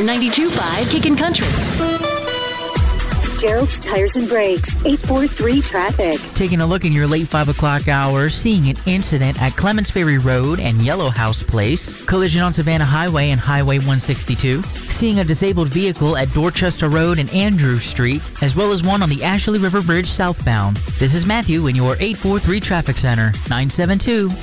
92.5 Kickin' Country. Gerald's Tires and Brakes, 843 traffic. Taking a look in your late 5 o'clock hours, seeing an incident at Clements Ferry Road and Yellow House Place. Collision on Savannah Highway and Highway 162. Seeing a disabled vehicle at Dorchester Road and Andrew Street, as well as one on the Ashley River Bridge southbound. This is Matthew in your 843 Traffic Center, 972